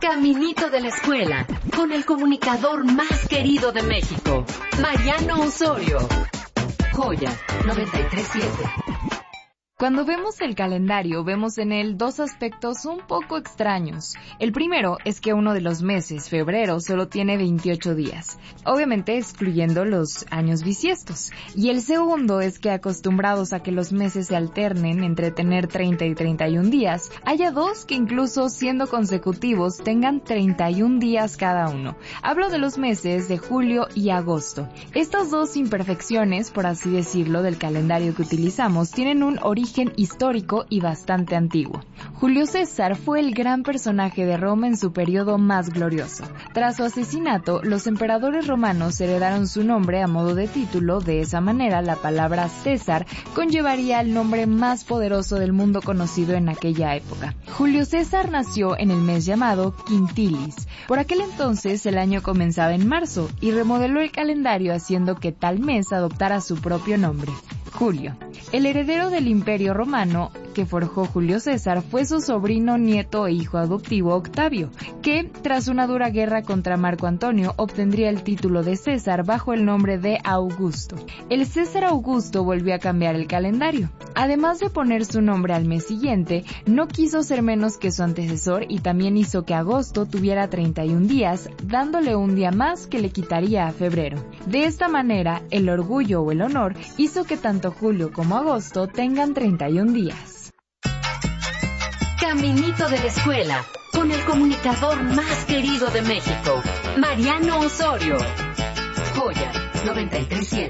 Caminito de la escuela, con el comunicador más querido de México, Mariano Osorio. Joya 93.7. Cuando vemos el calendario, vemos en él dos aspectos un poco extraños. El primero es que uno de los meses, febrero, solo tiene 28 días, obviamente excluyendo los años bisiestos. Y el segundo es que, acostumbrados a que los meses se alternen entre tener 30 y 31 días, haya dos que incluso siendo consecutivos tengan 31 días cada uno. Hablo de los meses de julio y agosto. Estas dos imperfecciones, por así decirlo, del calendario que utilizamos, tienen un origen histórico y bastante antiguo. Julio César fue el gran personaje de Roma en su periodo más glorioso. Tras su asesinato, los emperadores romanos heredaron su nombre a modo de título. De esa manera, la palabra César conllevaría el nombre más poderoso del mundo conocido en aquella época. Julio César nació en el mes llamado Quintilis. Por aquel entonces, el año comenzaba en marzo y remodeló el calendario haciendo que tal mes adoptara su propio nombre, Julio. El heredero del Imperio Romano que forjó Julio César fue su sobrino, nieto e hijo adoptivo Octavio, que, tras una dura guerra contra Marco Antonio, obtendría el título de César bajo el nombre de Augusto. El César Augusto volvió a cambiar el calendario. Además de poner su nombre al mes siguiente, no quiso ser menos que su antecesor y también hizo que agosto tuviera 31 días, dándole un día más que le quitaría a febrero. De esta manera, el orgullo o el honor hizo que tanto julio como agosto tengan 31 días. Caminito de la escuela, con el comunicador más querido de México, Mariano Osorio. Joya 93.7.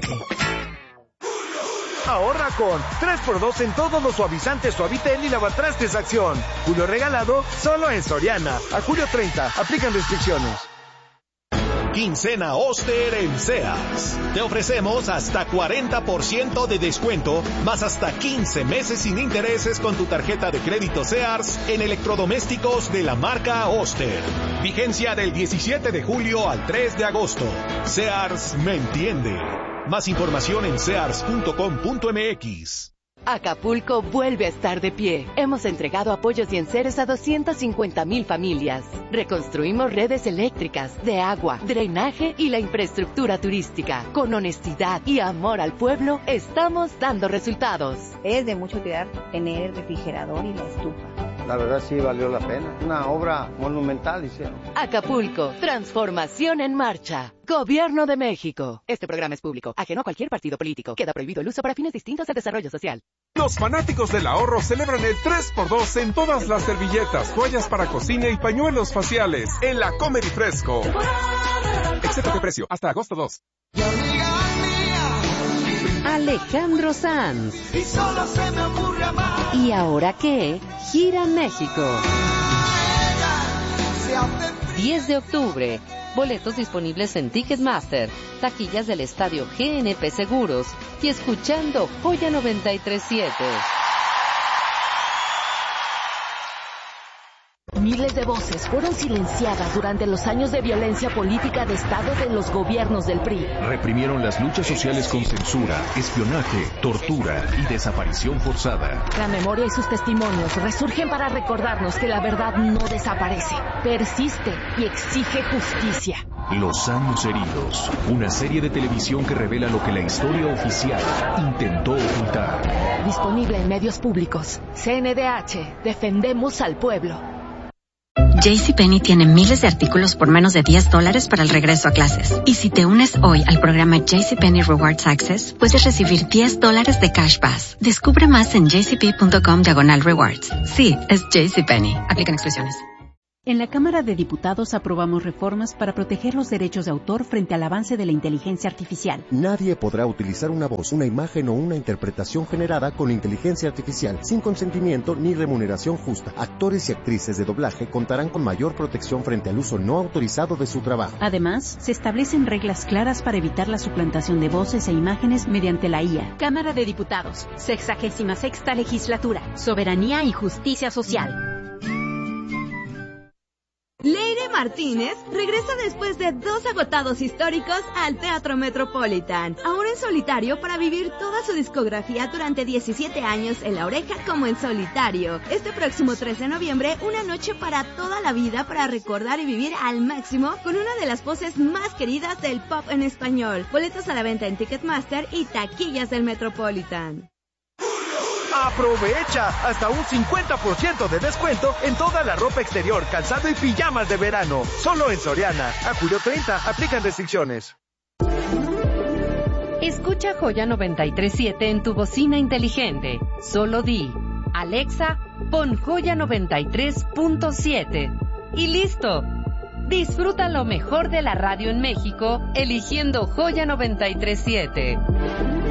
Ahorra con 3x2 en todos los suavizantes Suavitel y lavatrastes Acción. Julio regalado solo en Soriana. A julio 30, aplican restricciones. Quincena Oster en Sears. Te ofrecemos hasta 40% de descuento, más hasta 15 meses sin intereses con tu tarjeta de crédito Sears en electrodomésticos de la marca Oster. Vigencia del 17 de julio al 3 de agosto. Sears me entiende. Más información en sears.com.mx. Acapulco vuelve a estar de pie. Hemos entregado apoyos y enseres a 250,000 familias. Reconstruimos redes eléctricas, de agua, drenaje y la infraestructura turística. Con honestidad y amor al pueblo, estamos dando resultados. Es de mucha utilidad tener el refrigerador y la estufa. La verdad sí valió la pena. Una obra monumental hicieron. Acapulco, transformación en marcha. Gobierno de México. Este programa es público, ajeno a cualquier partido político. Queda prohibido el uso para fines distintos al desarrollo social. Los fanáticos del ahorro celebran el 3x2 en todas las servilletas, toallas para cocina y pañuelos faciales en la Comer y Fresco. Excepto de precio, hasta agosto 2. Alejandro Sanz. ¿Y ahora qué? Gira México. 10 de octubre. Boletos disponibles en Ticketmaster, taquillas del estadio GNP Seguros y escuchando Joya 93.7. Miles de voces fueron silenciadas durante los años de violencia política de Estado de los gobiernos del PRI. Reprimieron las luchas sociales con censura, espionaje, tortura y desaparición forzada. La memoria y sus testimonios resurgen para recordarnos que la verdad no desaparece, persiste y exige justicia. Los años heridos, una serie de televisión que revela lo que la historia oficial intentó ocultar. Disponible en medios públicos. CNDH, defendemos al pueblo. JCPenney tiene miles de artículos por menos de $10 para el regreso a clases. Y si te unes hoy al programa JCPenney Rewards Access, puedes recibir $10 de Cash Pass. Descubre más en jcp.com/rewards. Sí, es JCPenney. Aplican exclusiones. En la Cámara de Diputados aprobamos reformas para proteger los derechos de autor frente al avance de la inteligencia artificial. Nadie podrá utilizar una voz, una imagen o una interpretación generada con inteligencia artificial sin consentimiento ni remuneración justa. Actores y actrices de doblaje contarán con mayor protección frente al uso no autorizado de su trabajo. Además, se establecen reglas claras para evitar la suplantación de voces e imágenes mediante la IA. Cámara de Diputados, 66ª Legislatura, Soberanía y Justicia Social. Lady Lili Martínez regresa después de 2 agotados históricos al Teatro Metropolitan, ahora en solitario para vivir toda su discografía durante 17 años en La Oreja como en solitario. Este próximo 13 de noviembre, una noche para toda la vida para recordar y vivir al máximo con una de las voces más queridas del pop en español. Boletos a la venta en Ticketmaster y taquillas del Metropolitan. Aprovecha hasta un 50% de descuento en toda la ropa exterior, calzado y pijamas de verano. Solo en Soriana. A julio 30, aplican restricciones. Escucha Joya 93.7 en tu bocina inteligente. Solo di, Alexa, pon Joya 93.7. Y listo. Disfruta lo mejor de la radio en México eligiendo Joya 93.7.